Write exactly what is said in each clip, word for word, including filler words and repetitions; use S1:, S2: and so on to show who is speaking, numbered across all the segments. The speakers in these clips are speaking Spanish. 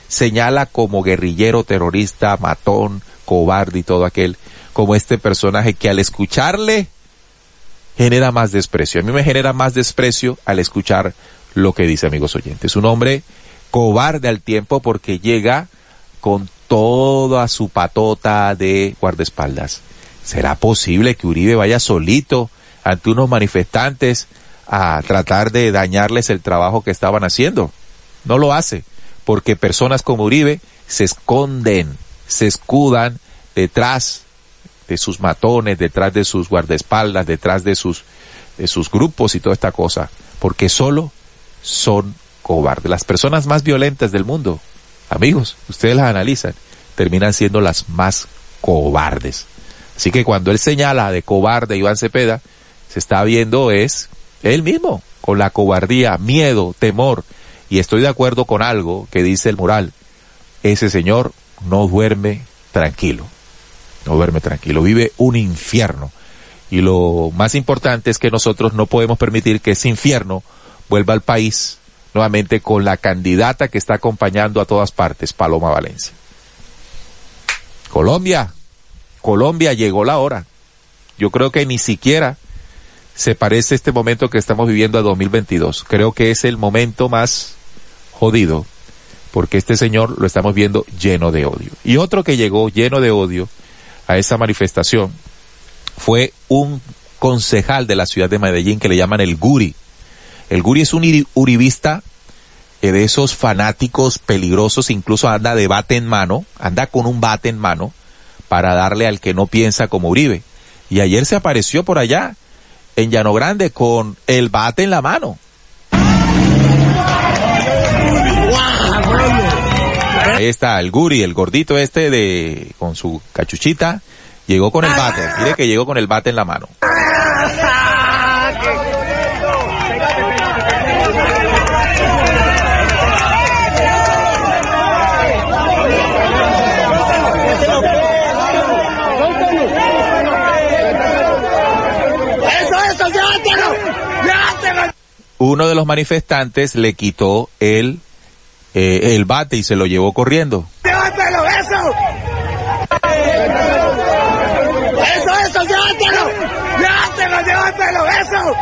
S1: señala como guerrillero, terrorista, matón, cobarde y todo aquel, como este personaje que al escucharle genera más desprecio. A mí me genera más desprecio al escuchar lo que dice, amigos oyentes. Un hombre cobarde al tiempo porque llega con toda su patota de guardaespaldas. ¿Será posible que Uribe vaya solito ante unos manifestantes a tratar de dañarles el trabajo que estaban haciendo? No lo hace, porque personas como Uribe se esconden, se escudan detrás de sus matones, detrás de sus guardaespaldas, detrás de sus, de sus grupos y toda esta cosa, porque solo son cobardes. Las personas más violentas del mundo, amigos, ustedes las analizan, terminan siendo las más cobardes. Así que cuando él señala de cobarde a Iván Cepeda, se está viendo es él mismo, con la cobardía, miedo, temor. Y estoy de acuerdo con algo que dice el mural. Ese señor no duerme tranquilo. No duerme tranquilo. Vive un infierno. Y lo más importante es que nosotros no podemos permitir que ese infierno vuelva al país nuevamente con la candidata que está acompañando a todas partes, Paloma Valencia. Colombia, Colombia, llegó la hora. Yo creo que ni siquiera se parece este momento que estamos viviendo a dos mil veintidós. Creo que es el momento más jodido, porque este señor lo estamos viendo lleno de odio. Y otro que llegó lleno de odio a esa manifestación fue un concejal de la ciudad de Medellín que le llaman el Guri. El Guri es un uribista eh, de esos fanáticos peligrosos, incluso anda de bate en mano, anda con un bate en mano para darle al que no piensa como Uribe. Y ayer se apareció por allá en Llano Grande con el bate en la mano. Ahí está el Guri, el gordito este de con su cachuchita, llegó con el bate. Mire que llegó con el bate en la mano. Uno de los manifestantes le quitó el eh, el bate y se lo llevó corriendo.
S2: ¡Llévatelo, eso! ¡Eso, eso, llévatelo! ¡Llévatelo, llévatelo, eso!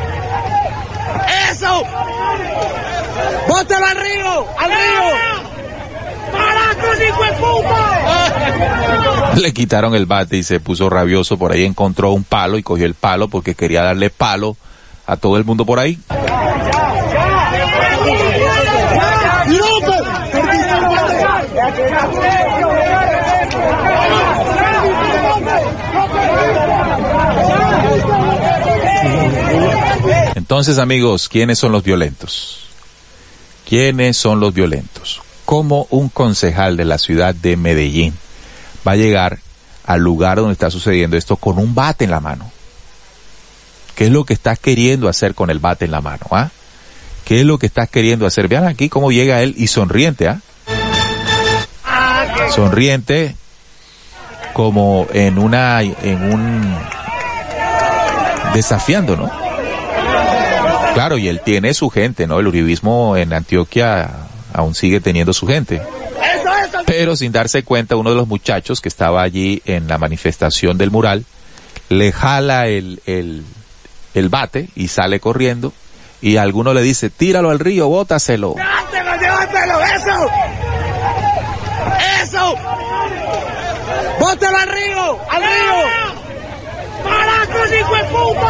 S2: ¡Eso! ¡Bótalo al río! ¡Al río! ¡Paracos, hijo de puta!
S1: Le quitaron el bate y se puso rabioso. Por ahí encontró un palo y cogió el palo porque quería darle palo a todo el mundo por ahí. Entonces, amigos, ¿quiénes son los violentos? ¿Quiénes son los violentos? ¿Cómo un concejal de la ciudad de Medellín va a llegar al lugar donde está sucediendo esto con un bate en la mano? ¿Qué es lo que estás queriendo hacer con el bate en la mano? ¿Ah? ¿Qué es lo que estás queriendo hacer? Vean aquí cómo llega él y sonriente, ¿ah? Sonriente como en una, en un, desafiando, ¿no? Claro, y él tiene su gente, ¿no? El uribismo en Antioquia aún sigue teniendo su gente. Pero sin darse cuenta, uno de los muchachos que estaba allí en la manifestación del mural, le jala el, el, el bate y sale corriendo, y alguno le dice, tíralo al río, bótaselo.
S2: ¡Llévatelo, llévatelo, eso! ¡Eso! ¡Bótalo al río! ¡Al río! ¡Paracos, hijo de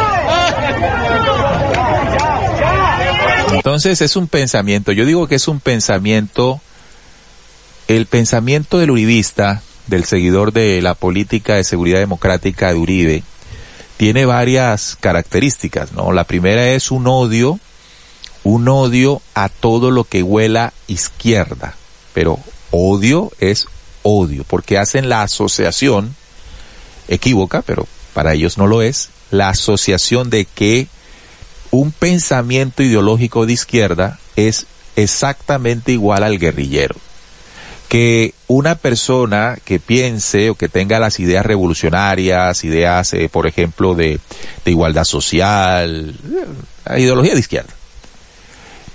S2: puta!
S1: Entonces es un pensamiento, yo digo que es un pensamiento, el pensamiento del uribista, del seguidor de la política de seguridad democrática de Uribe, tiene varias características, ¿no? La primera es un odio, un odio a todo lo que huela izquierda, pero odio es odio, porque hacen la asociación, equívoca, pero para ellos no lo es, la asociación de que un pensamiento ideológico de izquierda es exactamente igual al guerrillero. Que una persona que piense o que tenga las ideas revolucionarias, ideas, eh, por ejemplo, de, de igualdad social, la ideología de izquierda,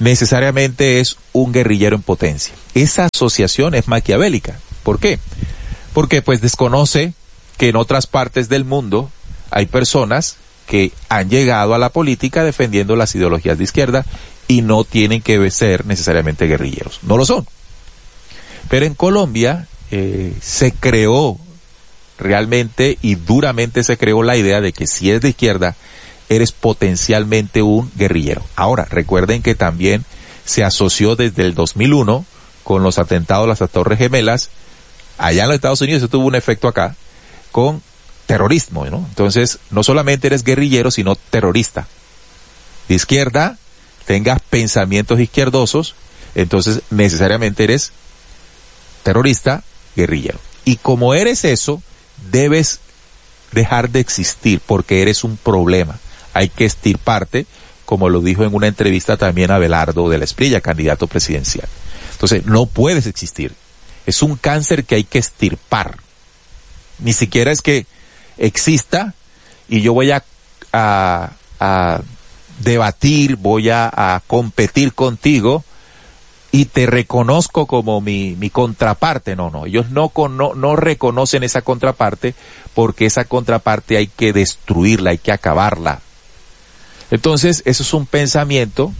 S1: necesariamente es un guerrillero en potencia. Esa asociación es maquiavélica. ¿Por qué? Porque pues desconoce que en otras partes del mundo hay personas que han llegado a la política defendiendo las ideologías de izquierda y no tienen que ser necesariamente guerrilleros. No lo son. Pero en Colombia eh, se creó realmente y duramente se creó la idea de que si eres de izquierda, eres potencialmente un guerrillero. Ahora, recuerden que también se asoció desde el dos mil uno con los atentados a las Torres Gemelas. Allá en los Estados Unidos se tuvo un efecto acá con terrorismo, ¿no? Entonces, no solamente eres guerrillero, sino terrorista. De izquierda, tengas pensamientos izquierdosos, entonces necesariamente eres terrorista, guerrillero. Y como eres eso, debes dejar de existir porque eres un problema. Hay que extirparte, como lo dijo en una entrevista también Abelardo de la Espriella, candidato presidencial. Entonces, no puedes existir. Es un cáncer que hay que extirpar. Ni siquiera es que exista y yo voy a, a, a debatir, voy a, a competir contigo y te reconozco como mi, mi contraparte. No, no, ellos no, no, no reconocen esa contraparte porque esa contraparte hay que destruirla, hay que acabarla. Entonces, eso es un pensamiento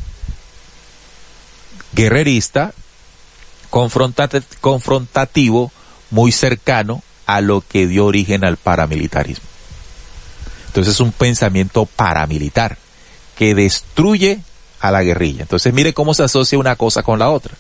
S1: guerrerista, confrontat- confrontativo, muy cercano a lo que dio origen al paramilitarismo. Entonces, es un pensamiento paramilitar que destruye a la guerrilla. Entonces, mire cómo se asocia una cosa con la otra.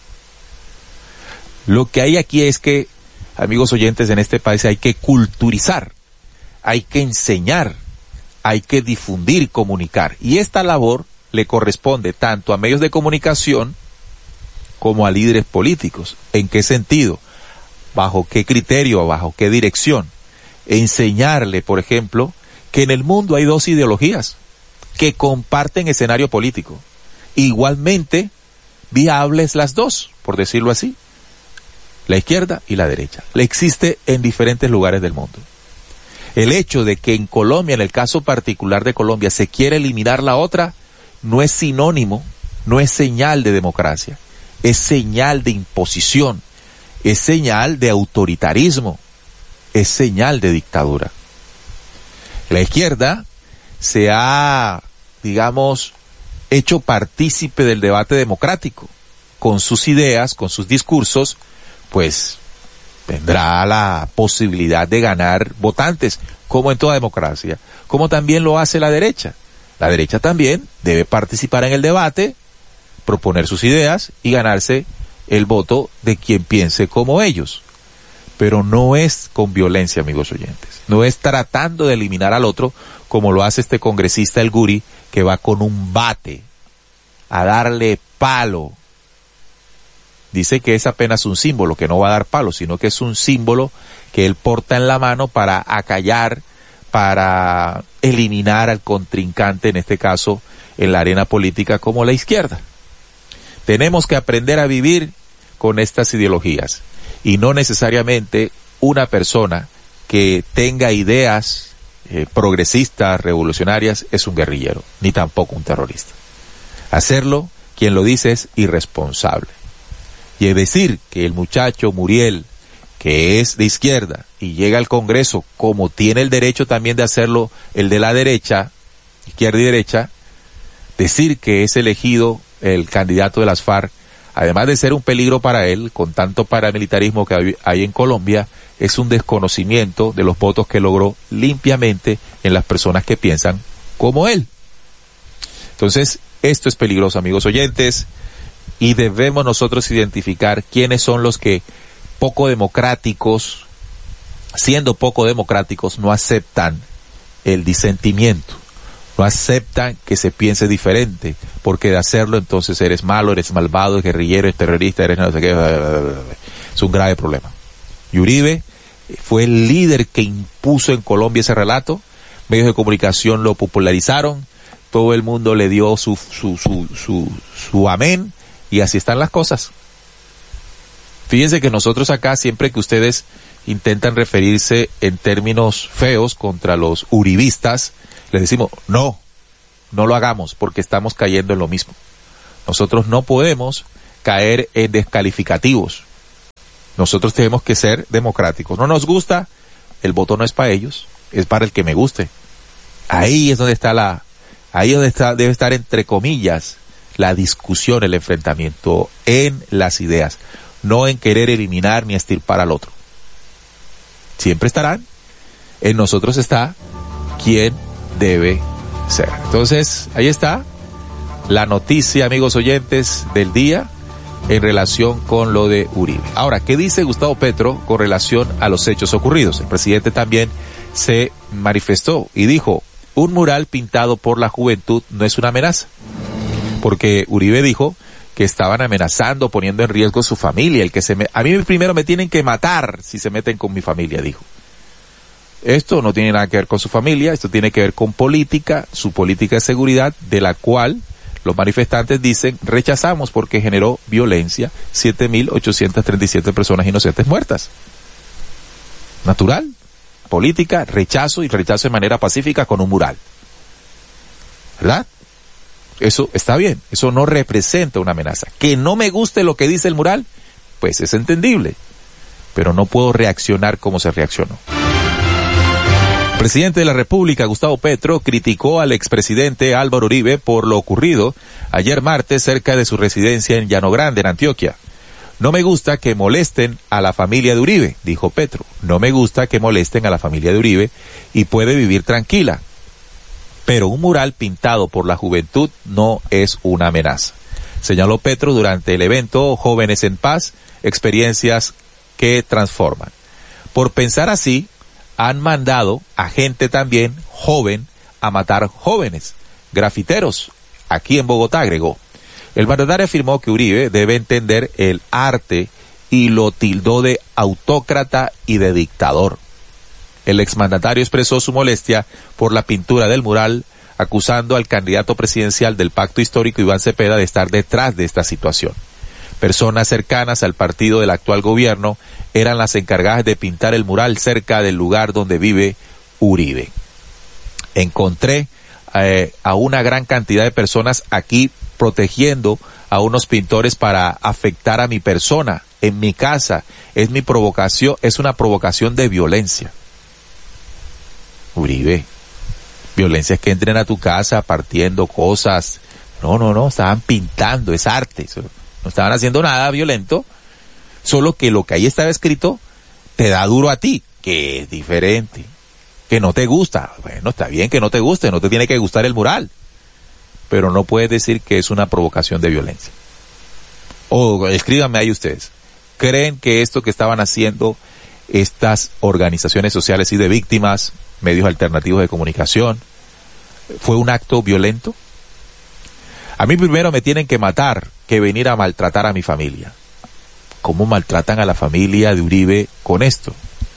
S1: Lo que hay aquí es que, amigos oyentes, en este país hay que culturizar, hay que enseñar, hay que difundir, comunicar. Y esta labor le corresponde tanto a medios de comunicación como a líderes políticos. ¿En qué sentido? ¿Bajo qué criterio? ¿Bajo qué dirección? Enseñarle, por ejemplo, que en el mundo hay dos ideologías que comparten escenario político. Igualmente viables las dos, por decirlo así. La izquierda y la derecha. Le existe en diferentes lugares del mundo. El hecho de que en Colombia, en el caso particular de Colombia, se quiere eliminar la otra, no es sinónimo, no es señal de democracia, es señal de imposición, es señal de autoritarismo, es señal de dictadura. La izquierda se ha, digamos, hecho partícipe del debate democrático, con sus ideas, con sus discursos, pues tendrá la posibilidad de ganar votantes, como en toda democracia, como también lo hace la derecha. La derecha también debe participar en el debate, proponer sus ideas y ganarse el voto de quien piense como ellos. Pero no es con violencia, amigos oyentes. No es tratando de eliminar al otro, como lo hace este congresista El Guri, que va con un bate a darle palo. Dice que es apenas un símbolo, que no va a dar palo, sino que es un símbolo que él porta en la mano para acallar, para eliminar al contrincante, en este caso, en la arena política como la izquierda. Tenemos que aprender a vivir con estas ideologías y no necesariamente una persona que tenga ideas eh, progresistas, revolucionarias, es un guerrillero, ni tampoco un terrorista. Hacerlo, quien lo dice, es irresponsable. Y es decir que el muchacho Muriel, que es de izquierda y llega al Congreso, como tiene el derecho también de hacerlo el de la derecha, izquierda y derecha, decir que es elegido el candidato de las FARC, además de ser un peligro para él, con tanto paramilitarismo que hay en Colombia, es un desconocimiento de los votos que logró limpiamente en las personas que piensan como él. Entonces, esto es peligroso, amigos oyentes. Y debemos nosotros identificar quiénes son los que poco democráticos, siendo poco democráticos, no aceptan el disentimiento, no aceptan que se piense diferente, porque de hacerlo entonces eres malo, eres malvado, eres guerrillero, eres terrorista, eres no sé qué, es un grave problema. Y Uribe fue el líder que impuso en Colombia ese relato, medios de comunicación lo popularizaron, todo el mundo le dio su, su, su, su, su amén, y así están las cosas. Fíjense que nosotros acá, siempre que ustedes intentan referirse en términos feos contra los uribistas, les decimos, no, no lo hagamos porque estamos cayendo en lo mismo. Nosotros no podemos caer en descalificativos. Nosotros tenemos que ser democráticos. No nos gusta, el voto no es para ellos, es para el que me guste. Ahí es donde está la, ahí es donde está, debe estar entre comillas, la discusión, el enfrentamiento en las ideas, no en querer eliminar ni extirpar al otro. Siempre estarán, en nosotros está quién debe ser. Entonces, ahí está la noticia, amigos oyentes, del día en relación con lo de Uribe. Ahora, ¿qué dice Gustavo Petro con relación a los hechos ocurridos? El presidente también se manifestó y dijo, un mural pintado por la juventud no es una amenaza. Porque Uribe dijo que estaban amenazando, poniendo en riesgo su familia. El que se me, a mí primero me tienen que matar si se meten con mi familia, dijo. Esto no tiene nada que ver con su familia, esto tiene que ver con política, su política de seguridad, de la cual los manifestantes dicen rechazamos porque generó violencia, siete mil ochocientas treinta y siete personas inocentes muertas. Natural, política, rechazo y rechazo de manera pacífica con un mural. ¿Verdad? Eso está bien, eso no representa una amenaza. Que no me guste lo que dice el mural, pues es entendible, pero no puedo reaccionar como se reaccionó. El presidente de la República, Gustavo Petro, criticó al expresidente Álvaro Uribe por lo ocurrido ayer martes cerca de su residencia en Llano Grande, en Antioquia. No me gusta que molesten a la familia de Uribe, dijo Petro. No me gusta que molesten a la familia de Uribe y puede vivir tranquila. Pero un mural pintado por la juventud no es una amenaza, señaló Petro durante el evento Jóvenes en Paz, experiencias que transforman. Por pensar así, han mandado a gente también joven a matar jóvenes, grafiteros, aquí en Bogotá, agregó. El mandatario afirmó que Uribe debe entender el arte y lo tildó de autócrata y de dictador. El exmandatario expresó su molestia por la pintura del mural, acusando al candidato presidencial del Pacto Histórico, Iván Cepeda, de estar detrás de esta situación. Personas cercanas al partido del actual gobierno eran las encargadas de pintar el mural cerca del lugar donde vive Uribe. Encontré eh, a una gran cantidad de personas aquí protegiendo a unos pintores para afectar a mi persona, en mi casa. Es mi provocación, es una provocación de violencia. Uribe, violencia es que entren a tu casa partiendo cosas. No, no, no, estaban pintando, es arte. No estaban haciendo nada violento, solo que lo que ahí estaba escrito te da duro a ti, que es diferente, que no te gusta. Bueno, está bien que no te guste, no te tiene que gustar el mural, pero no puedes decir que es una provocación de violencia. O escríbanme ahí ustedes, ¿creen que esto que estaban haciendo estas organizaciones sociales y de víctimas, medios alternativos de comunicación, fue un acto violento? A mí primero me tienen que matar que venir a maltratar a mi familia. ¿Cómo maltratan a la familia de Uribe con esto?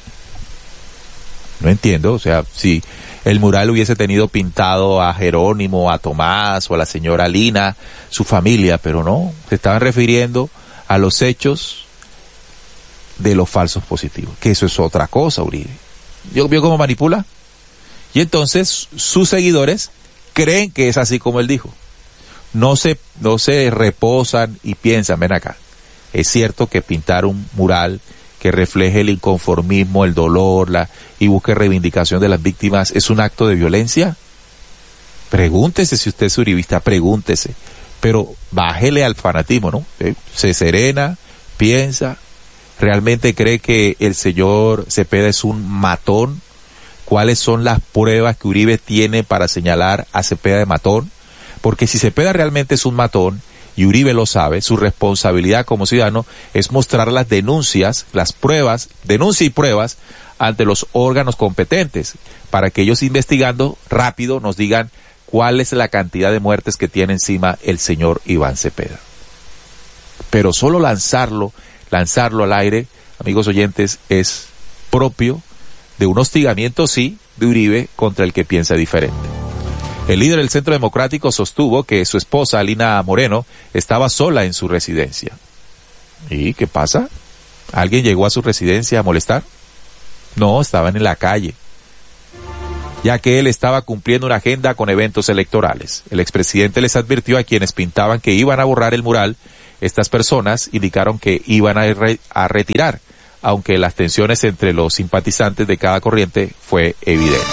S1: No entiendo, o sea, si el mural hubiese tenido pintado a Jerónimo, a Tomás o a la señora Lina, su familia, pero no, se estaban refiriendo a los hechos de los falsos positivos, que eso es otra cosa, Uribe. ¿Vio, vio cómo manipula? Y entonces sus seguidores creen que es así como él dijo. No se, no se reposan y piensan, ven acá, es cierto que pintar un mural que refleje el inconformismo, el dolor, la, y busque reivindicación de las víctimas, ¿es un acto de violencia? Pregúntese si usted es uribista, pregúntese, pero bájele al fanatismo, ¿no? ¿Eh? Se serena, piensa, ¿realmente cree que el señor Cepeda es un matón? ¿Cuáles son las pruebas que Uribe tiene para señalar a Cepeda de matón? Porque si Cepeda realmente es un matón, y Uribe lo sabe, su responsabilidad como ciudadano es mostrar las denuncias, las pruebas, denuncia y pruebas ante los órganos competentes, para que ellos investigando rápido nos digan cuál es la cantidad de muertes que tiene encima el señor Iván Cepeda. Pero solo lanzarlo, lanzarlo al aire, amigos oyentes, es propio de un hostigamiento, sí, de Uribe contra el que piensa diferente. El líder del Centro Democrático sostuvo que su esposa, Alina Moreno, estaba sola en su residencia. ¿Y qué pasa? ¿Alguien llegó a su residencia a molestar? No, estaban en la calle. ya que él estaba cumpliendo una agenda con eventos electorales. El expresidente les advirtió a quienes pintaban que iban a borrar el mural. Estas personas indicaron que iban a, re- a retirar, aunque las tensiones entre los simpatizantes de cada corriente fue evidente.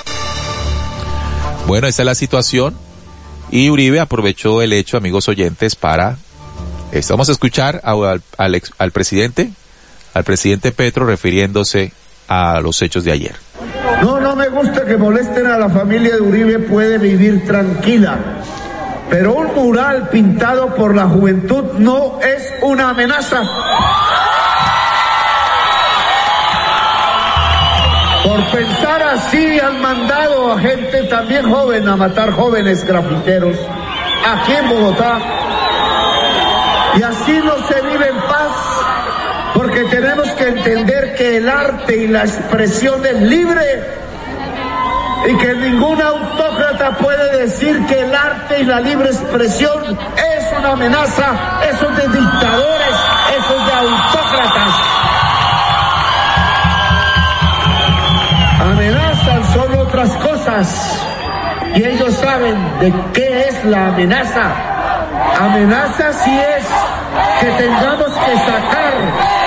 S1: Bueno, esa es la situación. Y Uribe aprovechó el hecho, amigos oyentes, para... Esto, vamos a escuchar al, al, ex, al presidente, al presidente Petro, refiriéndose a los hechos de ayer.
S3: No, no me gusta que molesten a la familia de Uribe, puede vivir tranquila. Pero un mural pintado por la juventud no es una amenaza. Por pensar así han mandado a gente también joven a matar jóvenes grafiteros aquí en Bogotá. Y así no se vive en paz, porque tenemos que entender que el arte y la expresión es libre y que ningún autócrata puede decir que el arte y la libre expresión es una amenaza. Eso es de dictadores, eso es de autócratas. Amenazan son otras cosas y ellos saben de qué es la amenaza. Amenaza sí es que tengamos que sacar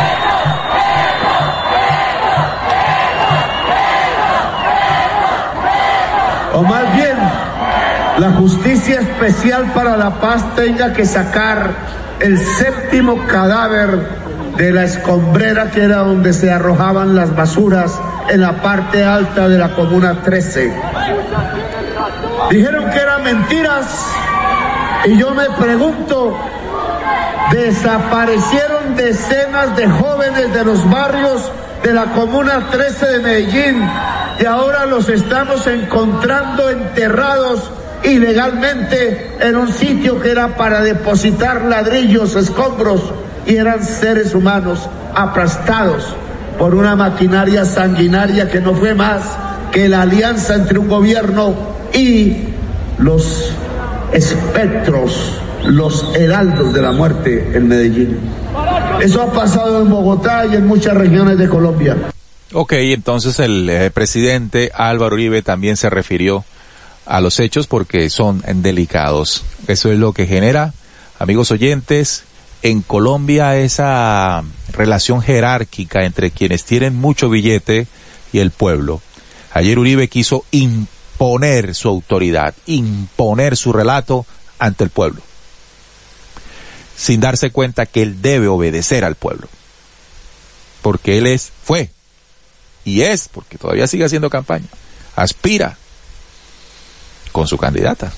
S3: o más bien la Justicia Especial para la Paz tenga que sacar el séptimo cadáver de la escombrera que era donde se arrojaban las basuras en la parte alta de la Comuna trece. Dijeron que eran mentiras y yo me pregunto, desaparecieron decenas de jóvenes de los barrios de la Comuna trece de Medellín y ahora los estamos encontrando enterrados ilegalmente en un sitio que era para depositar ladrillos, escombros, y eran seres humanos aplastados por una maquinaria sanguinaria que no fue más que la alianza entre un gobierno y los espectros, los heraldos de la muerte en Medellín. Eso ha pasado en Bogotá y en muchas regiones de Colombia.
S1: Ok, entonces el eh, presidente Álvaro Uribe también se refirió a los hechos porque son delicados. Eso es lo que genera, amigos oyentes, en Colombia esa relación jerárquica entre quienes tienen mucho billete y el pueblo. Ayer Uribe quiso imponer su autoridad, imponer su relato ante el pueblo, sin darse cuenta que él debe obedecer al pueblo, porque él es, fue, y es, porque todavía sigue haciendo campaña, aspira con su candidata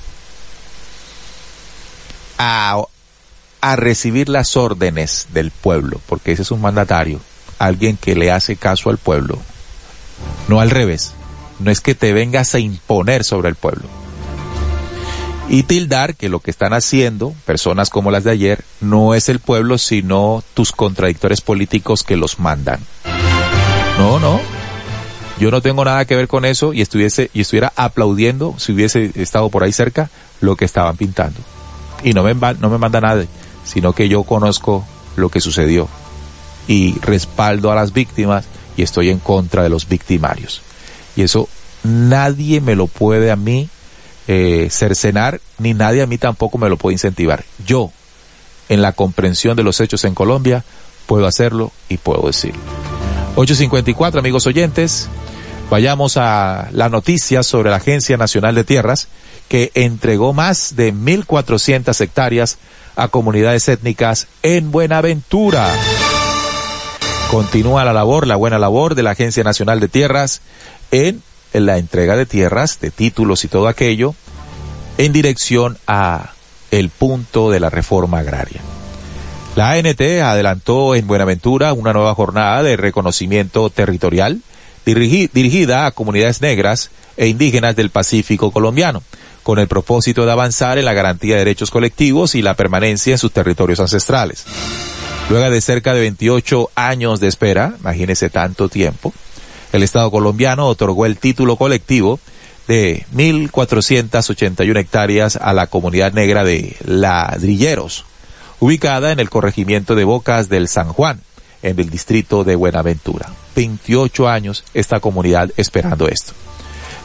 S1: a, a recibir las órdenes del pueblo, porque ese es un mandatario, alguien que le hace caso al pueblo, no al revés, no es que te vengas a imponer sobre el pueblo. Y tildar que lo que están haciendo personas como las de ayer no es el pueblo, sino tus contradictores políticos que los mandan. No, no. Yo no tengo nada que ver con eso y estuviese y estuviera aplaudiendo, si hubiese estado por ahí cerca, lo que estaban pintando. Y no me, no me manda nadie, sino que yo conozco lo que sucedió y respaldo a las víctimas y estoy en contra de los victimarios. Y eso nadie me lo puede a mí Eh, cercenar, ni nadie a mí tampoco me lo puede incentivar. Yo, en la comprensión de los hechos en Colombia, puedo hacerlo y puedo decirlo. ocho cincuenta y cuatro, amigos oyentes, vayamos a la noticia sobre la Agencia Nacional de Tierras, que entregó más de mil cuatrocientas hectáreas a comunidades étnicas en Buenaventura. Continúa la labor, la buena labor de la Agencia Nacional de Tierras en en la entrega de tierras, de títulos y todo aquello, en dirección a el punto de la reforma agraria. La A N T adelantó en Buenaventura una nueva jornada de reconocimiento territorial dirigi- dirigida a comunidades negras e indígenas del Pacífico colombiano, con el propósito de avanzar en la garantía de derechos colectivos y la permanencia en sus territorios ancestrales. Luego de cerca de veintiocho años de espera, imagínese tanto tiempo, el Estado colombiano otorgó el título colectivo de mil cuatrocientas ochenta y una hectáreas a la comunidad negra de Ladrilleros, ubicada en el corregimiento de Bocas del San Juan, en el distrito de Buenaventura. veintiocho años esta comunidad esperando esto.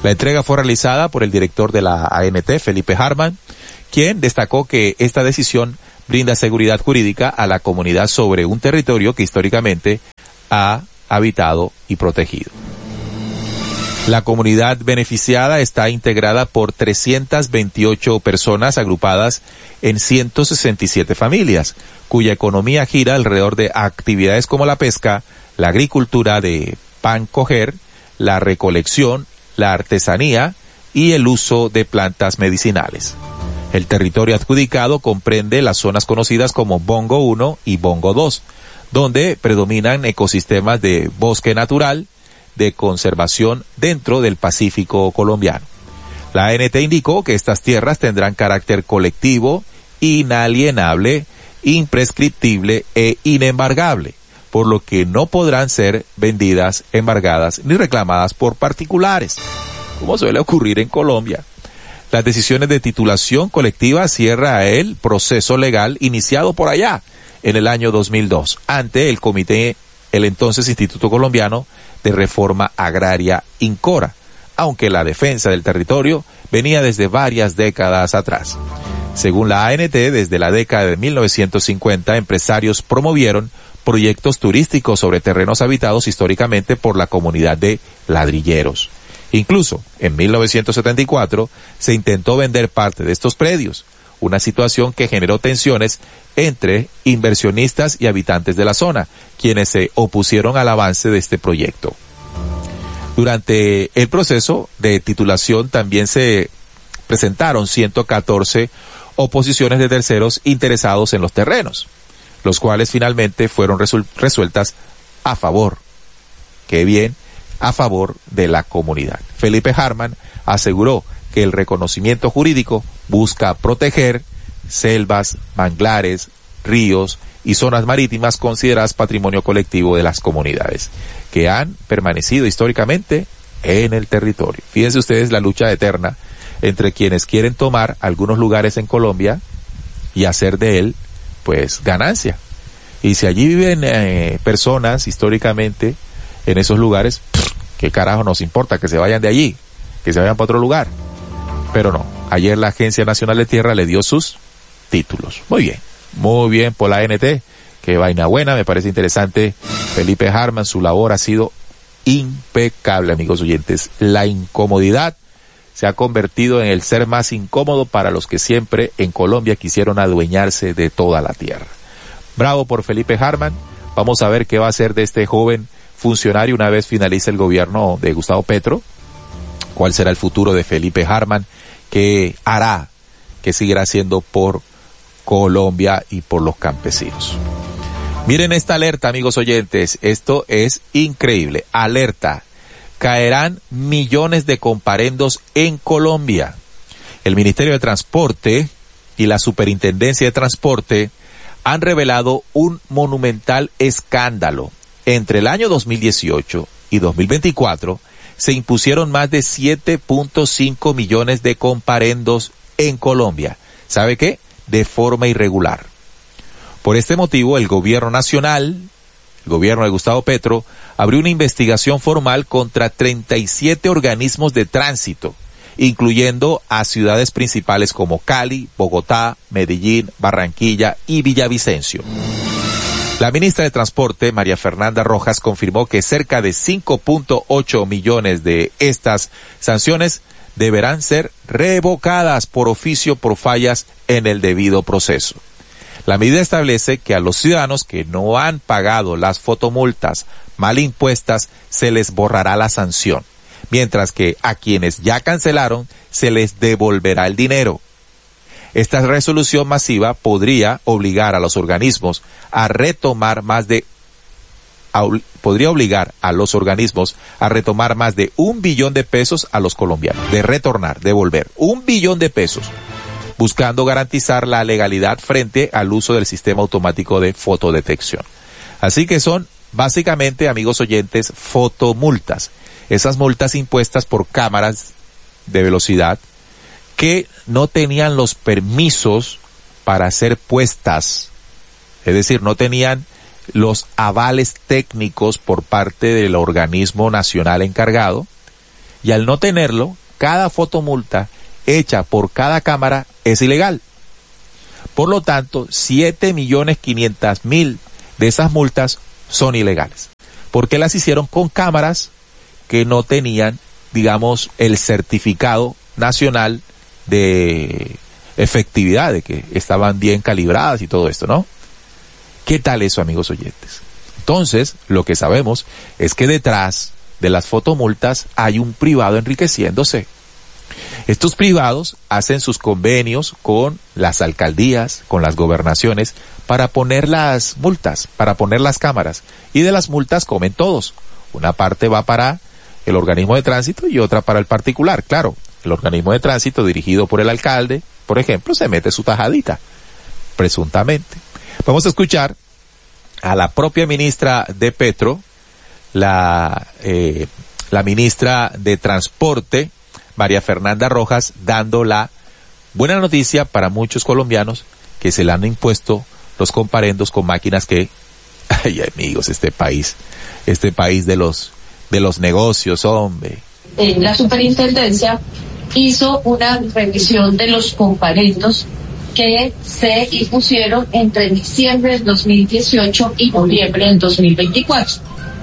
S1: La entrega fue realizada por el director de la A N T, Felipe Hartmann, quien destacó que esta decisión brinda seguridad jurídica a la comunidad sobre un territorio que históricamente ha habitado y protegido. La comunidad beneficiada está integrada por trescientas veintiocho personas agrupadas en ciento sesenta y siete familias, cuya economía gira alrededor de actividades como la pesca, la agricultura de pan coger, la recolección, la artesanía y el uso de plantas medicinales. El territorio adjudicado comprende las zonas conocidas como Bongo uno y Bongo dos, donde predominan ecosistemas de bosque natural, de conservación dentro del Pacífico colombiano. La A N T indicó que estas tierras tendrán carácter colectivo, inalienable, imprescriptible e inembargable, por lo que no podrán ser vendidas, embargadas ni reclamadas por particulares, como suele ocurrir en Colombia. Las decisiones de titulación colectiva cierra el proceso legal iniciado por allá en el año dos mil dos ante el comité, el entonces Instituto Colombiano de Reforma Agraria INCORA, aunque la defensa del territorio venía desde varias décadas atrás. Según la A N T, desde la década de mil novecientos cincuenta, empresarios promovieron proyectos turísticos sobre terrenos habitados históricamente por la comunidad de ladrilleros. Incluso, en mil novecientos setenta y cuatro, se intentó vender parte de estos predios, una situación que generó tensiones entre inversionistas y habitantes de la zona, quienes se opusieron al avance de este proyecto. Durante el proceso de titulación también se presentaron ciento catorce oposiciones de terceros interesados en los terrenos, los cuales finalmente fueron resueltas a favor, qué bien, a favor de la comunidad. Felipe Hartmann aseguró que el reconocimiento jurídico busca proteger selvas, manglares, ríos y zonas marítimas consideradas patrimonio colectivo de las comunidades, que han permanecido históricamente en el territorio. Fíjense ustedes la lucha eterna entre quienes quieren tomar algunos lugares en Colombia y hacer de él, pues, ganancia. Y si allí viven eh, personas históricamente en esos lugares, ¿qué carajo nos importa? Que se vayan de allí, que se vayan para otro lugar. Pero no, ayer la Agencia Nacional de Tierra le dio sus títulos. Muy bien, muy bien por la A N T, qué vaina buena, me parece interesante. Felipe Hartmann, su labor ha sido impecable, amigos oyentes. La incomodidad se ha convertido en el ser más incómodo para los que siempre en Colombia quisieron adueñarse de toda la tierra. Bravo por Felipe Hartmann. Vamos a ver qué va a hacer de este joven funcionario una vez finalice el gobierno de Gustavo Petro. ¿Cuál será el futuro de Felipe Hartmann? ¿Qué hará? ¿Qué seguirá haciendo por Colombia y por los campesinos? Miren esta alerta, amigos oyentes. Esto es increíble. Alerta. Caerán millones de comparendos en Colombia. El Ministerio de Transporte y la Superintendencia de Transporte han revelado un monumental escándalo. Entre el año dos mil dieciocho y dos mil veinticuatro se impusieron más de siete punto cinco millones de comparendos en Colombia. ¿Sabe qué? De forma irregular. Por este motivo, el gobierno nacional, el gobierno de Gustavo Petro, abrió una investigación formal contra treinta y siete organismos de tránsito, incluyendo a ciudades principales como Cali, Bogotá, Medellín, Barranquilla y Villavicencio. La ministra de Transporte, María Fernanda Rojas, confirmó que cerca de cinco punto ocho millones de estas sanciones deberán ser revocadas por oficio por fallas en el debido proceso. La medida establece que a los ciudadanos que no han pagado las fotomultas mal impuestas se les borrará la sanción, mientras que a quienes ya cancelaron se les devolverá el dinero. Esta resolución masiva podría obligar a los organismos a retomar más de a, podría obligar a los organismos a retomar más de un billón de pesos a los colombianos, de retornar, devolver un billón de pesos, buscando garantizar la legalidad frente al uso del sistema automático de fotodetección. Así que son básicamente, amigos oyentes, fotomultas, esas multas impuestas por cámaras de velocidad que no tenían los permisos para ser puestas, es decir, no tenían los avales técnicos por parte del organismo nacional encargado, Y al no tenerlo, cada fotomulta hecha por cada cámara es ilegal. Por lo tanto, siete millones quinientas mil de esas multas son ilegales. Porque las hicieron con cámaras que no tenían, digamos, el certificado nacional de efectividad, de que estaban bien calibradas y todo esto, ¿no? ¿Qué tal eso, amigos oyentes? Entonces, lo que sabemos es que detrás de las fotomultas hay un privado enriqueciéndose. Estos privados hacen sus convenios con las alcaldías, con las gobernaciones, para poner las multas, para poner las cámaras. Y de las multas comen todos. Una parte va para el organismo de tránsito y otra para el particular. Claro, el organismo de tránsito dirigido por el alcalde, por ejemplo, se mete su tajadita, presuntamente. Vamos a escuchar a la propia ministra de Petro, la, eh, la ministra de Transporte, María Fernanda Rojas, dando la buena noticia para muchos colombianos que se le han impuesto los comparendos con máquinas que, ay amigos, este país, este país de los, de los negocios, hombre.
S4: Eh, la superintendencia hizo una revisión de los comparendos que se impusieron entre diciembre del dos mil dieciocho y noviembre del dos mil veinticuatro.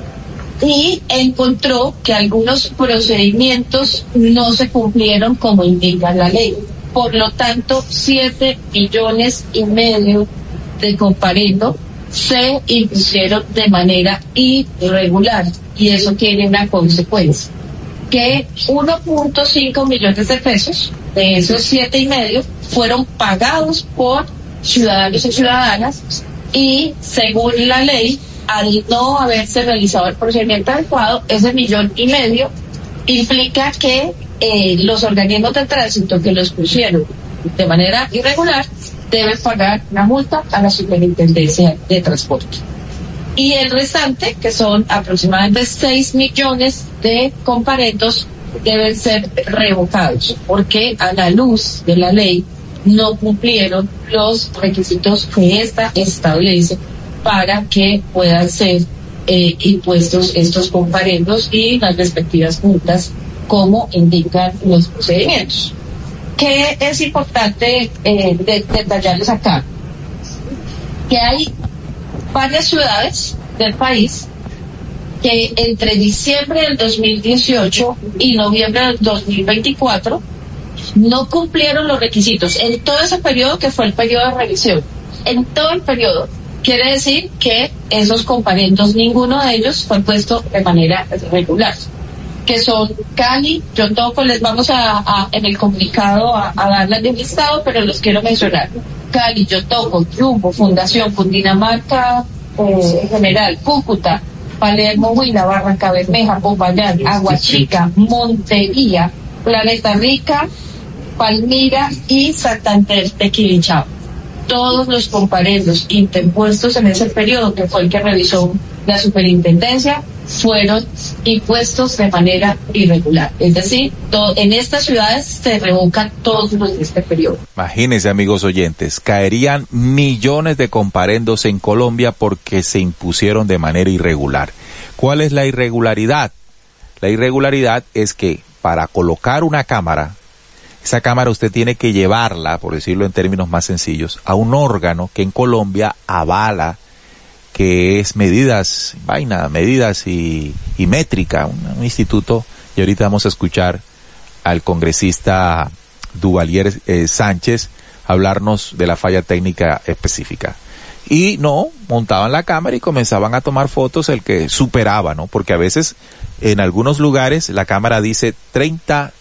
S4: Y encontró que algunos procedimientos no se cumplieron como indica la ley. Por lo tanto, siete millones y medio de comparendo se impusieron de manera irregular. Y eso tiene una consecuencia. Que uno punto cinco millones de pesos de esos siete y medio fueron pagados por ciudadanos y ciudadanas y según la ley, al no haberse realizado el procedimiento adecuado, ese millón y medio implica que eh, los organismos de tránsito que los pusieron de manera irregular deben pagar una multa a la Superintendencia de Transporte. Y el restante, que son aproximadamente seis millones de comparendos, deben ser revocados, porque a la luz de la ley no cumplieron los requisitos que ésta establece para que puedan ser eh, impuestos estos comparendos y las respectivas multas como indican los procedimientos. ¿Qué es importante eh, de, detallarles acá? Que hay varias ciudades del país que entre diciembre del dos mil dieciocho y noviembre del dos mil veinticuatro no cumplieron los requisitos en todo ese periodo que fue el periodo de revisión. En todo el periodo quiere decir que esos comparendos, ninguno de ellos fue puesto de manera regular, que son Cali, Yotoco, les vamos a, a en el comunicado a, a darles de listado, pero los quiero mencionar. Cali, Yotoco, Jumbo, Fundación, Cundinamarca, eh, en general, Cúcuta, Palermo, Huila, Barranca Bermeja, Popayán, Aguachica, Montería, Planeta Rica, Palmira y Santander de Quilichao. Todos los comparendos interpuestos en ese periodo, que fue el que revisó la superintendencia, fueron impuestos de manera irregular. Es decir, to- en estas ciudades se revocan todos los de este periodo.
S1: Imagínense, amigos oyentes, caerían millones de comparendos en Colombia porque se impusieron de manera irregular. ¿Cuál es la irregularidad? La irregularidad es que para colocar una cámara, esa cámara usted tiene que llevarla, por decirlo en términos más sencillos, a un órgano que en Colombia avala que es medidas, vaina, medidas y, y métrica, un, un instituto, y ahorita vamos a escuchar al congresista Duvalier eh, Sánchez hablarnos de la falla técnica específica. Y no, montaban la cámara y comenzaban a tomar fotos el que superaba, ¿no? Porque a veces en algunos lugares la cámara dice treinta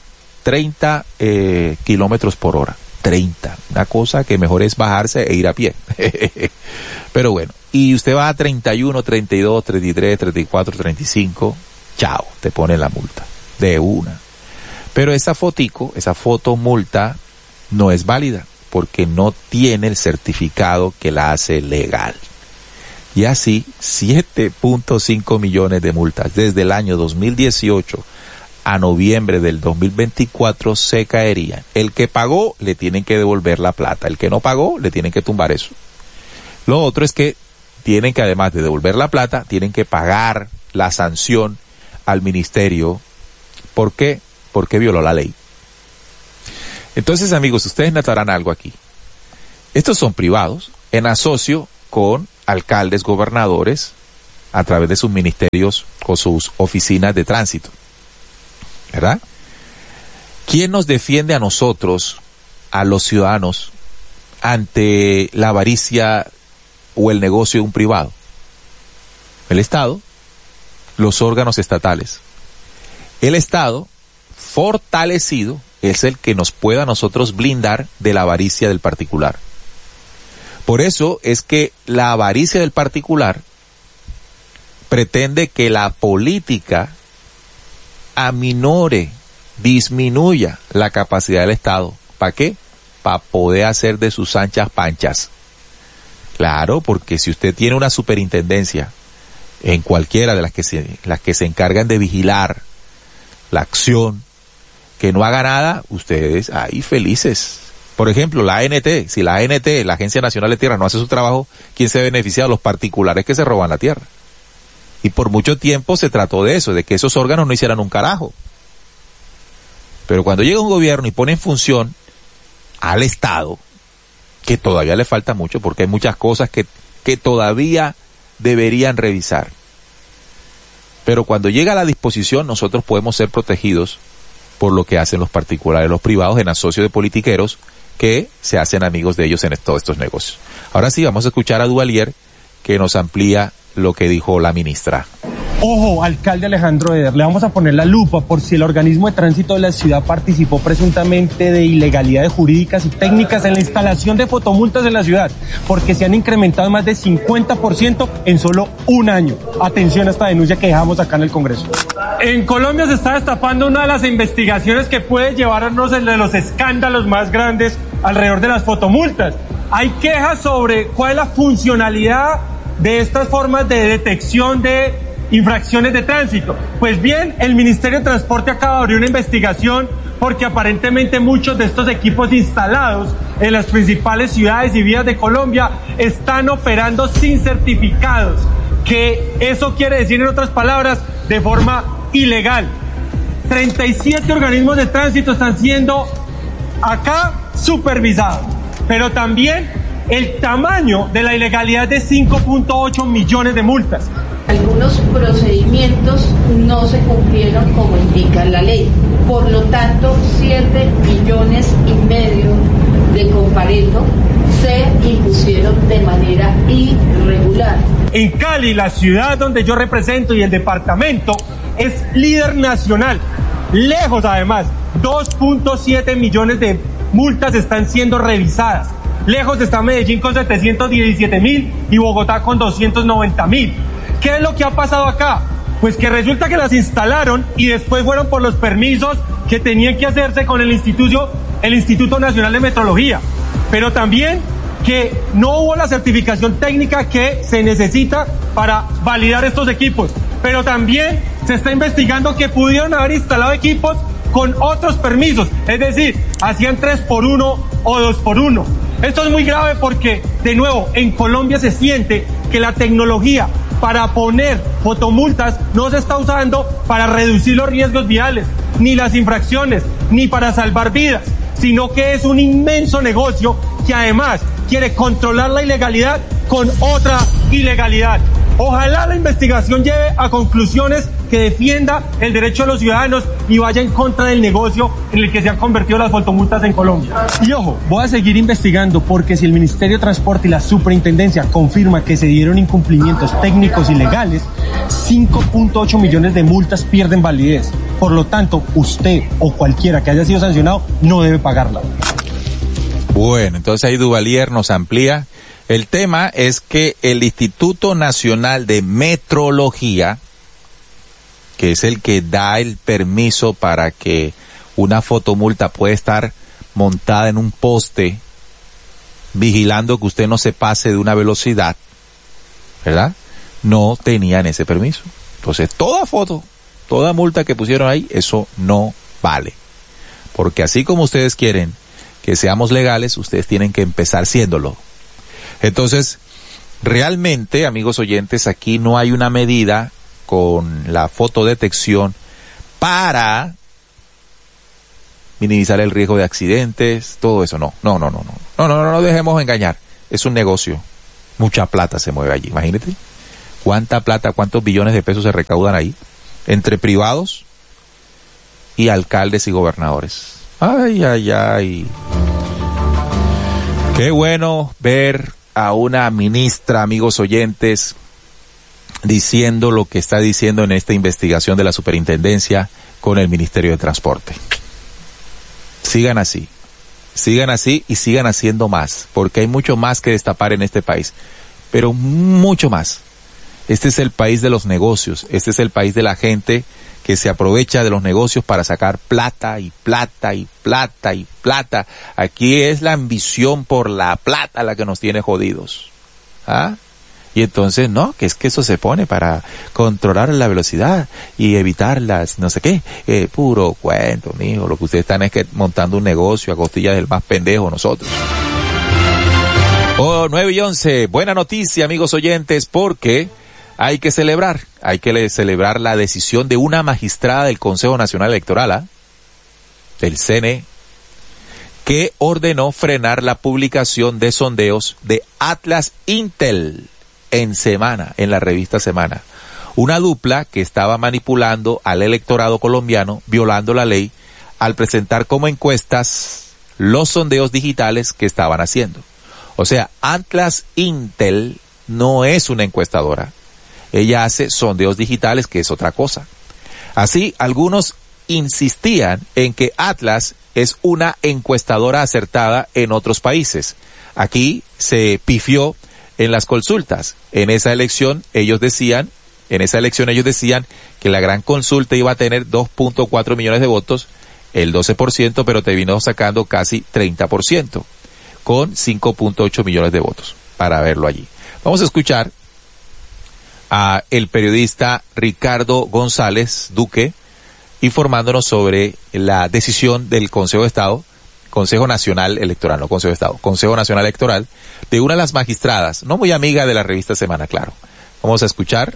S1: eh, kilómetros por hora. treinta, una cosa que mejor es bajarse e ir a pie. Pero bueno, y usted va a treinta y uno, treinta y dos, treinta y tres, treinta y cuatro, treinta y cinco, chao, te pone la multa, de una. Pero esa fotico, esa foto multa, no es válida, porque no tiene el certificado que la hace legal. Y así, siete punto cinco millones de multas desde el año dos mil dieciocho a noviembre del dos mil veinticuatro se caerían. El que pagó, le tienen que devolver la plata. El que no pagó, le tienen que tumbar eso. Lo otro es que tienen que, además de devolver la plata, tienen que pagar la sanción al ministerio. ¿Por qué? porque violó la ley. Entonces, amigos, ustedes notarán algo aquí. Estos son privados en asocio con alcaldes, gobernadores, a través de sus ministerios o sus oficinas de tránsito, ¿verdad? ¿Quién nos defiende a nosotros, a los ciudadanos, ante la avaricia o el negocio de un privado? El Estado, los órganos estatales. El Estado, fortalecido, es el que nos pueda a nosotros blindar de la avaricia del particular. Por eso es que la avaricia del particular pretende que la política aminore, disminuya la capacidad del Estado. ¿Para qué? Para poder hacer de sus anchas panchas. Claro, porque si usted tiene una superintendencia en cualquiera de las que se, las que se encargan de vigilar la acción, que no haga nada, ustedes ahí felices. Por ejemplo, la A N T, si la A N T, la Agencia Nacional de Tierra, no hace su trabajo, ¿quién se beneficia? Los particulares que se roban la tierra. Y por mucho tiempo se trató de eso, de que esos órganos no hicieran un carajo. Pero cuando llega un gobierno y pone en función al Estado, que todavía le falta mucho, porque hay muchas cosas que, que todavía deberían revisar. Pero cuando llega a la disposición, nosotros podemos ser protegidos por lo que hacen los particulares, los privados, en asocio de politiqueros que se hacen amigos de ellos en todos estos negocios. Ahora sí, vamos a escuchar a Duvalier, que nos amplía lo que dijo la ministra.
S5: Ojo, alcalde Alejandro Eder, le vamos a poner la lupa por si el organismo de tránsito de la ciudad participó presuntamente de ilegalidades jurídicas y técnicas en la instalación de fotomultas en la ciudad, porque se han incrementado más de cincuenta por ciento en solo un año. Atención a esta denuncia que dejamos acá en el Congreso. En Colombia se está destapando una de las investigaciones que puede llevarnos el de los escándalos más grandes alrededor de las fotomultas. Hay quejas sobre cuál es la funcionalidad de estas formas de detección de infracciones de tránsito. Pues bien, el Ministerio de Transporte acaba de abrir una investigación porque aparentemente muchos de estos equipos instalados en las principales ciudades y vías de Colombia están operando sin certificados, que eso quiere decir, en otras palabras, de forma ilegal. treinta y siete organismos de tránsito están siendo acá supervisados, pero también el tamaño de la ilegalidad de cinco punto ocho millones de multas.
S4: Algunos procedimientos no se cumplieron como indica la ley. Por lo tanto, siete millones y medio de comparendos se impusieron de manera irregular.
S5: En Cali, la ciudad donde yo represento, y el departamento, es líder nacional. Lejos, además, dos punto siete millones de multas están siendo revisadas. Lejos está Medellín con setecientos diecisiete mil y Bogotá con doscientos noventa mil. ¿Qué es lo que ha pasado acá? Pues que resulta que las instalaron y después fueron por los permisos que tenían que hacerse con el Instituto, el Instituto Nacional de Metrología. Pero también que no hubo la certificación técnica que se necesita para validar estos equipos. Pero también se está investigando que pudieron haber instalado equipos con otros permisos, es decir, hacían tres por uno o dos por uno. Esto es muy grave porque, de nuevo, en Colombia se siente que la tecnología para poner fotomultas no se está usando para reducir los riesgos viales, ni las infracciones, ni para salvar vidas, sino que es un inmenso negocio que además quiere controlar la ilegalidad con otra ilegalidad. Ojalá la investigación lleve a conclusiones que defienda el derecho de los ciudadanos y vaya en contra del negocio en el que se han convertido las fotomultas en Colombia. Y ojo, voy a seguir investigando porque si el Ministerio de Transporte y la Superintendencia confirma que se dieron incumplimientos técnicos y legales, cinco punto ocho millones de multas pierden validez. Por lo tanto, usted o cualquiera que haya sido sancionado no debe pagarla.
S1: Bueno, entonces ahí Duvalier nos amplía. El tema es que el Instituto Nacional de Metrología, que es el que da el permiso para que una fotomulta pueda estar montada en un poste, vigilando que usted no se pase de una velocidad, ¿verdad? No tenían ese permiso. Entonces, toda foto, toda multa que pusieron ahí, eso no vale. Porque así como ustedes quieren que seamos legales, ustedes tienen que empezar siéndolo. Entonces, realmente, amigos oyentes, aquí no hay una medida con la fotodetección para minimizar el riesgo de accidentes, todo eso. No, no, no, no, no, no, no, no, no dejemos engañar. Es un negocio. Mucha plata se mueve allí, imagínate. ¿Cuánta plata, cuántos billones de pesos se recaudan ahí? Entre privados y alcaldes y gobernadores. Ay, ay, ay. Qué bueno ver a una ministra, amigos oyentes, diciendo lo que está diciendo en esta investigación de la superintendencia con el Ministerio de Transporte. Sigan así, sigan así y sigan haciendo más, porque hay mucho más que destapar en este país, pero mucho más. Este es el país de los negocios, este es el país de la gente que se aprovecha de los negocios para sacar plata y plata y plata y plata. Aquí es la ambición por la plata la que nos tiene jodidos. ¿Ah? Y entonces, no, que es que eso se pone para controlar la velocidad y evitar las, no sé qué, eh, puro cuento, mijo. Lo que ustedes están es que montando un negocio a costillas del más pendejo nosotros. Oh, nueve y once, buena noticia, amigos oyentes, porque hay que celebrar, hay que celebrar la decisión de una magistrada del Consejo Nacional Electoral, ¿ah? del C N E, que ordenó frenar la publicación de sondeos de Atlas Intel en Semana, en la revista Semana. Una dupla que estaba manipulando al electorado colombiano, violando la ley, al presentar como encuestas los sondeos digitales que estaban haciendo. O sea, Atlas Intel no es una encuestadora. Ella hace sondeos digitales, que es otra cosa. Así, algunos insistían en que Atlas es una encuestadora acertada en otros países. Aquí se pifió en las consultas. En esa elección, ellos decían, en esa elección ellos decían que la gran consulta iba a tener dos punto cuatro millones de votos, el doce por ciento, pero terminó sacando casi treinta por ciento, con cinco punto ocho millones de votos, para verlo allí. Vamos a escuchar a el periodista Ricardo González Duque informándonos sobre la decisión del Consejo de Estado, Consejo Nacional Electoral, no Consejo de Estado, Consejo Nacional Electoral, de una de las magistradas, no muy amiga de la revista Semana, claro. Vamos a escuchar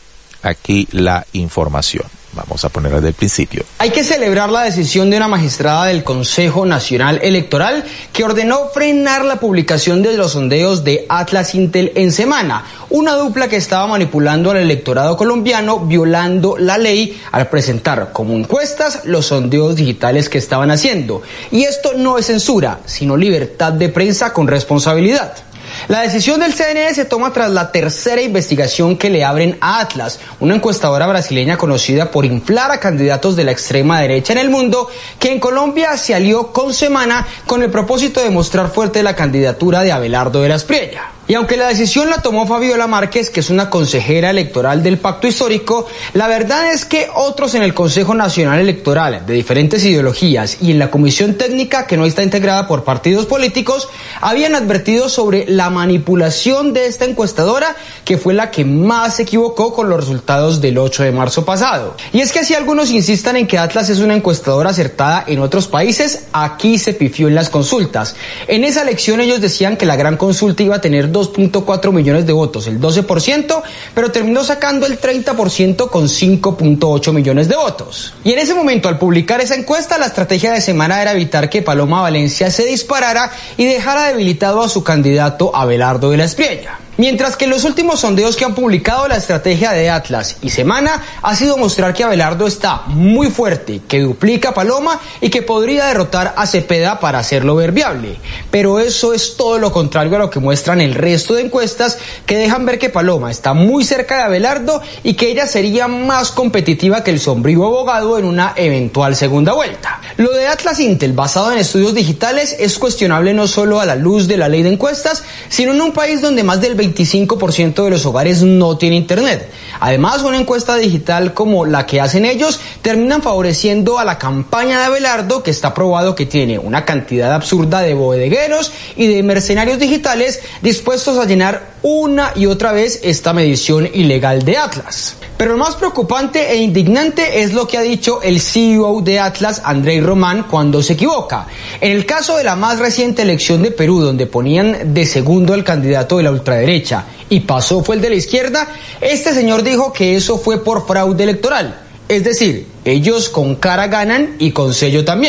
S1: aquí la información. Vamos a ponerla desde el principio.
S6: Hay que celebrar la decisión de una magistrada del Consejo Nacional Electoral que ordenó frenar la publicación de los sondeos de Atlas Intel en Semana, una dupla que estaba manipulando al electorado colombiano, violando la ley al presentar como encuestas los sondeos digitales que estaban haciendo. Y esto no es censura, sino libertad de prensa con responsabilidad. La decisión del C N E se toma tras la tercera investigación que le abren a Atlas, una encuestadora brasileña conocida por inflar a candidatos de la extrema derecha en el mundo, que en Colombia se alió con Semana con el propósito de mostrar fuerte la candidatura de Abelardo de la Espriella. Y aunque la decisión la tomó Fabiola Márquez, que es una consejera electoral del Pacto Histórico, la verdad es que otros en el Consejo Nacional Electoral, de diferentes ideologías, y en la Comisión Técnica, que no está integrada por partidos políticos, habían advertido sobre la manipulación de esta encuestadora, que fue la que más se equivocó con los resultados del ocho de marzo pasado. Y es que si algunos insistan en que Atlas es una encuestadora acertada en otros países, aquí se pifió en las consultas. En esa elección ellos decían que la gran consulta iba a tener dos punto cuatro millones de votos, el doce por ciento, pero terminó sacando el treinta por ciento con cinco punto ocho millones de votos. Y en ese momento, al publicar esa encuesta, la estrategia de Semana era evitar que Paloma Valencia se disparara y dejara debilitado a su candidato Abelardo de la Espriella. Mientras que en los últimos sondeos que han publicado, la estrategia de Atlas y Semana ha sido mostrar que Abelardo está muy fuerte, que duplica a Paloma y que podría derrotar a Cepeda para hacerlo ver viable. Pero eso es todo lo contrario a lo que muestran el resto de encuestas, que dejan ver que Paloma está muy cerca de Abelardo y que ella sería más competitiva que el sombrío abogado en una eventual segunda vuelta. Lo de Atlas Intel, basado en estudios digitales, es cuestionable no solo a la luz de la ley de encuestas, sino en un país donde más del veinticinco por ciento de los hogares no tiene internet. Además, una encuesta digital como la que hacen ellos terminan favoreciendo a la campaña de Abelardo, que está probado que tiene una cantidad absurda de bodegueros y de mercenarios digitales dispuestos a llenar una y otra vez esta medición ilegal de Atlas. Pero lo más preocupante e indignante es lo que ha dicho el C E O de Atlas, Andrei Román, cuando se equivoca. En el caso de la más reciente elección de Perú, donde ponían de segundo al candidato de la ultraderecha y pasó fue el de la izquierda, este señor dijo que eso fue por fraude electoral. Es decir, ellos con cara ganan y con sello también.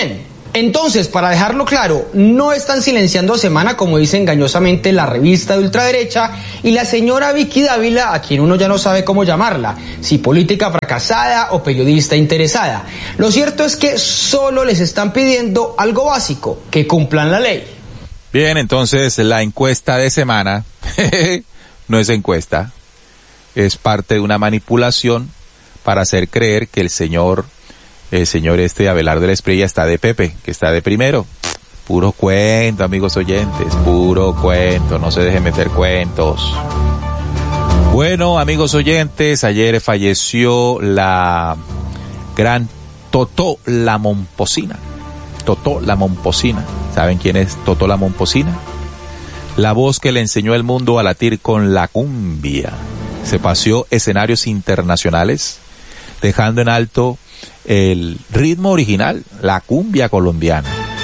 S6: Entonces, para dejarlo claro, no están silenciando a Semana como dice engañosamente la revista de ultraderecha y la señora Vicky Dávila, a quien uno ya no sabe cómo llamarla, si política fracasada o periodista interesada. Lo cierto es que solo les están pidiendo algo básico, que cumplan la ley.
S1: Bien, entonces la encuesta de Semana no es encuesta, es parte de una manipulación para hacer creer que el señor el señor este Abelardo de la Espriella está de Pepe, que está de primero. Puro cuento, amigos oyentes, puro cuento, no se dejen meter cuentos. Bueno, amigos oyentes, ayer falleció la gran Totó la Momposina. Totó la Momposina. ¿Saben quién es Totó la Momposina? La voz que le enseñó al mundo a latir con la cumbia. Se paseó escenarios internacionales, dejando en alto el ritmo original, la cumbia colombiana.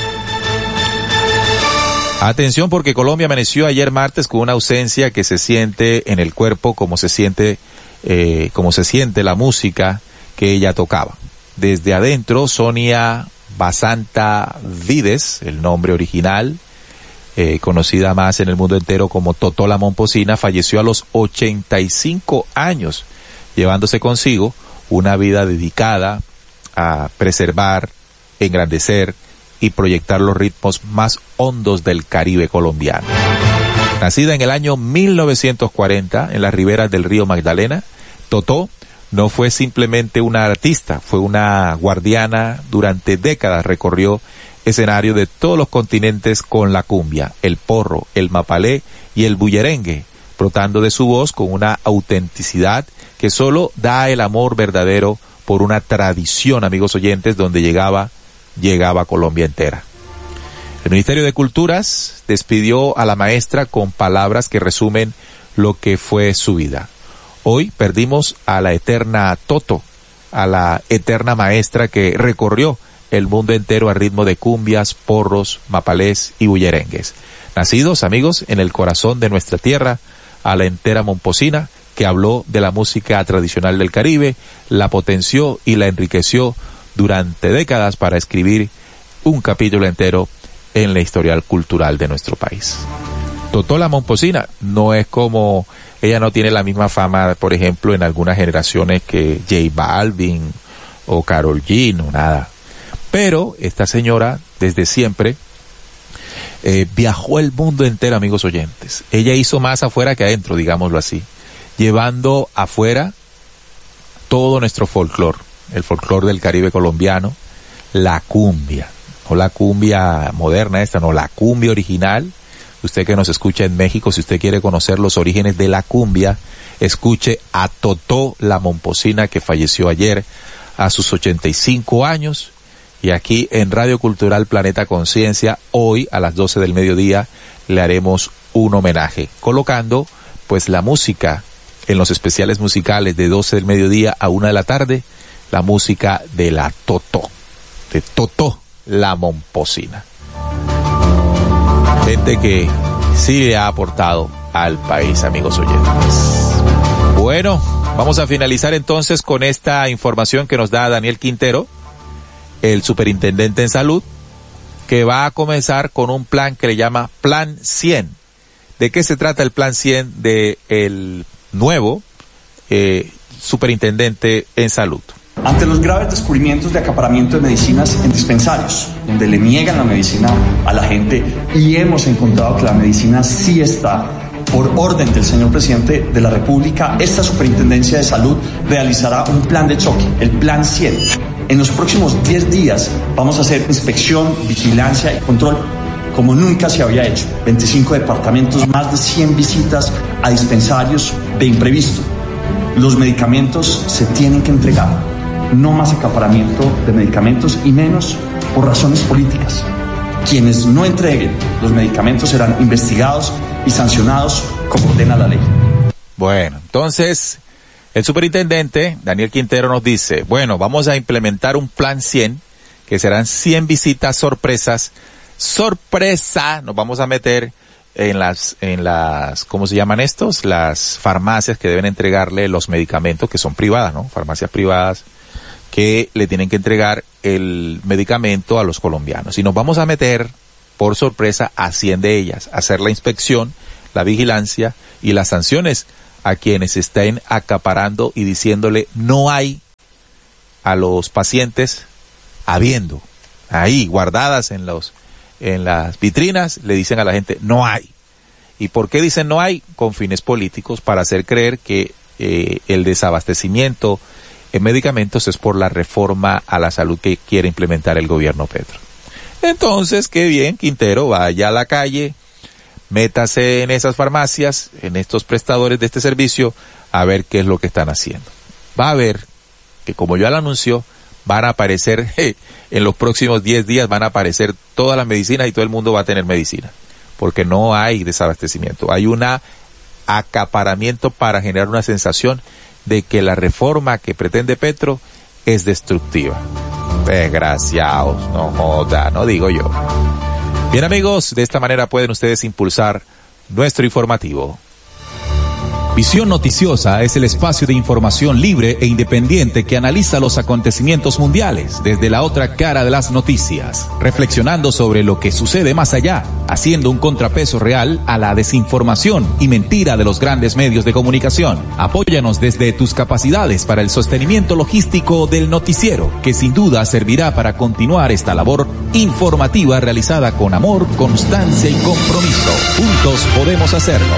S1: Atención, porque Colombia amaneció ayer martes con una ausencia que se siente en el cuerpo, como se siente, eh, como se siente la música que ella tocaba. Desde adentro, Sonia Basanta Vides, el nombre original, eh, conocida más en el mundo entero como Totó la Momposina, falleció a los ochenta y cinco años, llevándose consigo una vida dedicada a preservar, engrandecer y proyectar los ritmos más hondos del Caribe colombiano. Nacida en el año mil novecientos cuarenta en las riberas del río Magdalena, Totó no fue simplemente una artista, fue una guardiana. Durante décadas recorrió escenarios de todos los continentes con la cumbia, el porro, el mapalé y el bullerengue, brotando de su voz con una autenticidad que solo da el amor verdadero por una tradición, amigos oyentes, donde llegaba, llegaba Colombia entera. El Ministerio de Culturas despidió a la maestra con palabras que resumen lo que fue su vida. Hoy perdimos a la eterna Toto, a la eterna maestra que recorrió el mundo entero a ritmo de cumbias, porros, mapalés y bullerengues. Nacidos, amigos, en el corazón de nuestra tierra, a la entera Momposina, que habló de la música tradicional del Caribe, la potenció y la enriqueció durante décadas para escribir un capítulo entero en la historial cultural de nuestro país. Totó la Momposina no es como, ella no tiene la misma fama, por ejemplo, en algunas generaciones que J Balvin o Karol G, no nada. Pero esta señora, desde siempre, eh, viajó el mundo entero, amigos oyentes. Ella hizo más afuera que adentro, digámoslo así, llevando afuera todo nuestro folclor, el folclor del Caribe colombiano, la cumbia, no la cumbia moderna esta, no, la cumbia original. Usted que nos escucha en México, si usted quiere conocer los orígenes de la cumbia, escuche a Totó la Momposina, que falleció ayer a sus ochenta y cinco años. Y aquí en Radio Cultural Planeta Conciencia, hoy a las doce del mediodía, le haremos un homenaje, colocando pues la música en los especiales musicales de doce del mediodía a una de la tarde, la música de la Totó, de Totó la Momposina. Gente que sí le ha aportado al país, amigos oyentes. Bueno, vamos a finalizar entonces con esta información que nos da Daniel Quintero, el superintendente en salud, que va a comenzar con un plan que le llama Plan cien. ¿De qué se trata el Plan cien de el nuevo eh, superintendente en salud?
S7: Ante los graves descubrimientos de acaparamiento de medicinas en dispensarios, donde le niegan la medicina a la gente, y hemos encontrado que la medicina sí está, por orden del señor presidente de la República, esta superintendencia de salud realizará un plan de choque, el Plan cien. En los próximos diez días vamos a hacer inspección, vigilancia y control como nunca se había hecho. veinticinco departamentos, más de cien visitas a dispensarios de imprevisto. Los medicamentos se tienen que entregar. No más acaparamiento de medicamentos y menos por razones políticas. Quienes no entreguen los medicamentos serán investigados y sancionados como ordena la ley.
S1: Bueno, entonces el superintendente Daniel Quintero nos dice, bueno, vamos a implementar un plan cien, que serán cien visitas sorpresas. Sorpresa, nos vamos a meter en las, en las, ¿cómo se llaman estos? Las farmacias que deben entregarle los medicamentos, que son privadas, ¿no? Farmacias privadas que le tienen que entregar el medicamento a los colombianos. Y nos vamos a meter, por sorpresa, a cien de ellas, a hacer la inspección, la vigilancia y las sanciones a quienes estén acaparando y diciéndole no hay a los pacientes, habiendo ahí guardadas en los en las vitrinas, le dicen a la gente no hay. ¿Y por qué dicen no hay? Con fines políticos, para hacer creer que eh, el desabastecimiento en medicamentos es por la reforma a la salud que quiere implementar el gobierno Petro. Entonces, qué bien, Quintero, vaya a la calle, métase en esas farmacias, en estos prestadores de este servicio, a ver qué es lo que están haciendo. Va a ver que, como ya lo anunció, van a aparecer, eh, en los próximos diez días van a aparecer todas las medicinas y todo el mundo va a tener medicina, porque no hay desabastecimiento, hay un acaparamiento para generar una sensación de que la reforma que pretende Petro es destructiva. Desgraciados, no joda, no digo yo. Bien, amigos, de esta manera pueden ustedes impulsar nuestro informativo.
S8: Visión Noticiosa es el espacio de información libre e independiente que analiza los acontecimientos mundiales desde la otra cara de las noticias, reflexionando sobre lo que sucede más allá, haciendo un contrapeso real a la desinformación y mentira de los grandes medios de comunicación. Apóyanos desde tus capacidades para el sostenimiento logístico del noticiero, que sin duda servirá para continuar esta labor informativa realizada con amor, constancia y compromiso. Juntos podemos hacerlo.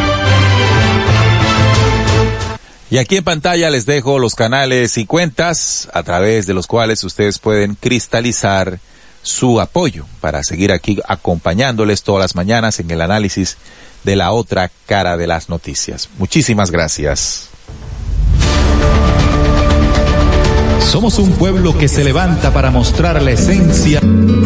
S1: Y aquí en pantalla les dejo los canales y cuentas a través de los cuales ustedes pueden cristalizar su apoyo para seguir aquí acompañándoles todas las mañanas en el análisis de la otra cara de las noticias. Muchísimas gracias.
S8: Somos un pueblo que se levanta para mostrar la esencia